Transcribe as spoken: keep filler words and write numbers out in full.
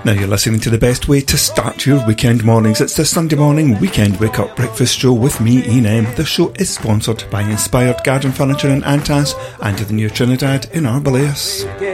Now you're listening to the best way to start your weekend mornings. It's the Sunday morning weekend wake up breakfast show with me, Ian M. The show is sponsored by Inspired Garden Furniture in Antas and the New Trinidad in Arboleus.